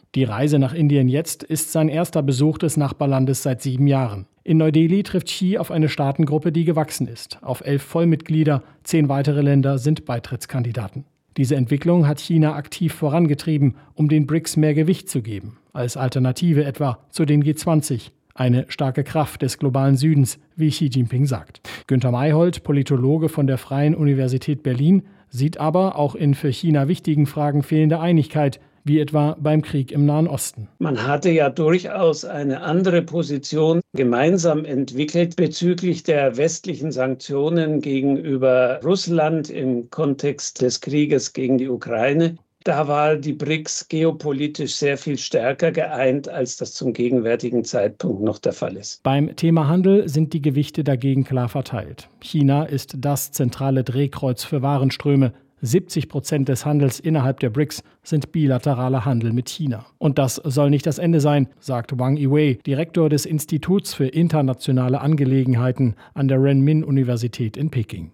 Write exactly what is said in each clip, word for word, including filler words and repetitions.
Die Reise nach Indien jetzt ist sein erster Besuch des Nachbarlandes seit sieben Jahren. In Neu-Delhi trifft Xi auf eine Staatengruppe, die gewachsen ist. Auf elf Vollmitglieder, zehn weitere Länder sind Beitrittskandidaten. Diese Entwicklung hat China aktiv vorangetrieben, um den B R I C S mehr Gewicht zu geben, als Alternative etwa zu den G zwanzig. Eine starke Kraft des globalen Südens, wie Xi Jinping sagt. Günter Mayholt, Politologe von der Freien Universität Berlin, sieht aber auch in für China wichtigen Fragen fehlende Einigkeit, wie etwa beim Krieg im Nahen Osten. Man hatte ja durchaus eine andere Position gemeinsam entwickelt bezüglich der westlichen Sanktionen gegenüber Russland im Kontext des Krieges gegen die Ukraine. Da war die B R I C S geopolitisch sehr viel stärker geeint, als das zum gegenwärtigen Zeitpunkt noch der Fall ist. Beim Thema Handel sind die Gewichte dagegen klar verteilt. China ist das zentrale Drehkreuz für Warenströme. siebzig Prozent des Handels innerhalb der B R I C S sind bilateraler Handel mit China. Und das soll nicht das Ende sein, sagt Wang Yiwei, Direktor des Instituts für internationale Angelegenheiten an der Renmin-Universität in Peking.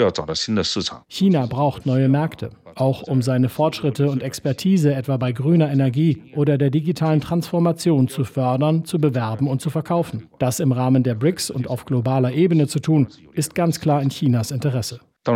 China braucht neue Märkte, auch um seine Fortschritte und Expertise etwa bei grüner Energie oder der digitalen Transformation zu fördern, zu bewerben und zu verkaufen. Das im Rahmen der B R I C S und auf globaler Ebene zu tun, ist ganz klar in Chinas Interesse.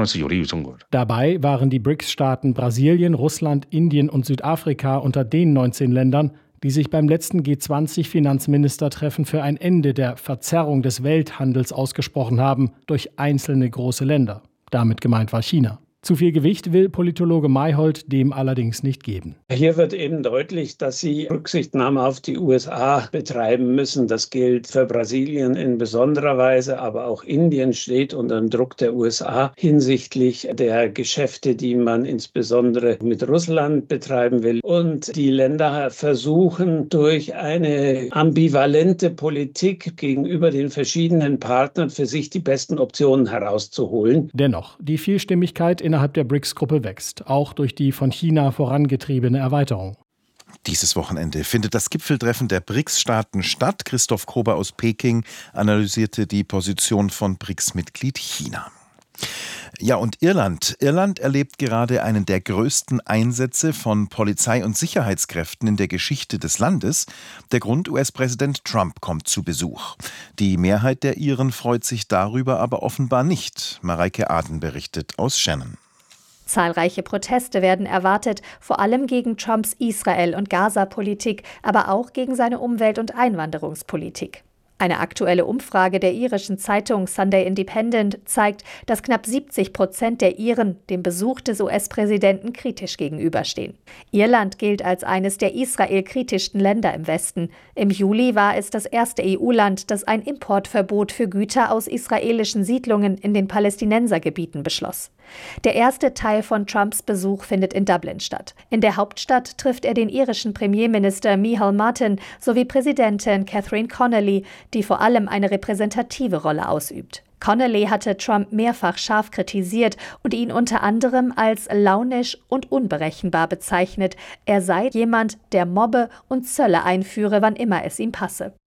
Dabei waren die B R I C S-Staaten Brasilien, Russland, Indien und Südafrika unter den neunzehn Ländern, die sich beim letzten G zwanzig-Finanzministertreffen für ein Ende der Verzerrung des Welthandels ausgesprochen haben durch einzelne große Länder. Damit gemeint war China. Zu viel Gewicht will Politologe Mayholt dem allerdings nicht geben. Hier wird eben deutlich, dass sie Rücksichtnahme auf die U S A betreiben müssen. Das gilt für Brasilien in besonderer Weise, aber auch Indien steht unter dem Druck der U S A hinsichtlich der Geschäfte, die man insbesondere mit Russland betreiben will. Und die Länder versuchen durch eine ambivalente Politik gegenüber den verschiedenen Partnern für sich die besten Optionen herauszuholen. Dennoch, die Vielstimmigkeit in innerhalb der B R I C S-Gruppe wächst, auch durch die von China vorangetriebene Erweiterung. Dieses Wochenende findet das Gipfeltreffen der B R I C S-Staaten statt. Christoph Kober aus Peking analysierte die Position von B R I C S-Mitglied China. Ja, und Irland. Irland erlebt gerade einen der größten Einsätze von Polizei- und Sicherheitskräften in der Geschichte des Landes. Der Grund: U S-Präsident Trump kommt zu Besuch. Die Mehrheit der Iren freut sich darüber aber offenbar nicht. Mareike Aden berichtet aus Shannon. Zahlreiche Proteste werden erwartet, vor allem gegen Trumps Israel- und Gaza-Politik, aber auch gegen seine Umwelt- und Einwanderungspolitik. Eine aktuelle Umfrage der irischen Zeitung Sunday Independent zeigt, dass knapp siebzig Prozent der Iren dem Besuch des U S-Präsidenten kritisch gegenüberstehen. Irland gilt als eines der israelkritischsten Länder im Westen. Im Juli war es das erste E U-Land, das ein Importverbot für Güter aus israelischen Siedlungen in den Palästinensergebieten beschloss. Der erste Teil von Trumps Besuch findet in Dublin statt. In der Hauptstadt trifft er den irischen Premierminister Micheál Martin sowie Präsidentin Catherine Connolly, die vor allem eine repräsentative Rolle ausübt. Connolly hatte Trump mehrfach scharf kritisiert und ihn unter anderem als launisch und unberechenbar bezeichnet. Er sei jemand, der mobbe und Zölle einführe, wann immer es ihm passe.